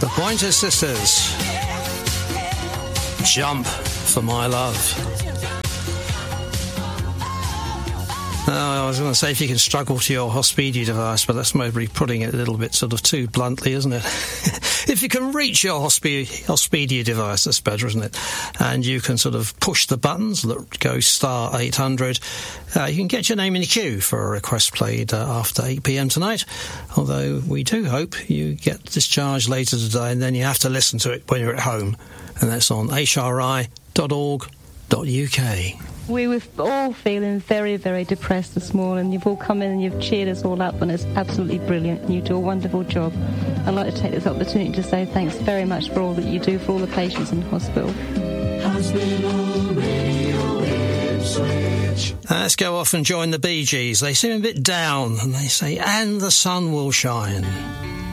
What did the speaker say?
The Pointer Sisters. Jump for my love. I was going to say if you can struggle to your Hospedia device, but that's maybe putting it a little bit sort of too bluntly, isn't it? If you can reach your Hospedia device, that's better, isn't it? And you can sort of push the buttons that go star 800. You can get your name in the queue for a request played after 8 p.m. tonight. Although we do hope you get discharged later today, and then you have to listen to it when you're at home. And that's on hri.org.uk. We were all feeling very, very depressed this morning. You've all come in and you've cheered us all up, and it's absolutely brilliant. You do a wonderful job. I'd like to take this opportunity to say thanks very much for all that you do for all the patients in hospital. Hospital Radio Ipswich. Let's go off and join the Bee Gees. They seem a bit down, and they say, "And the sun will shine."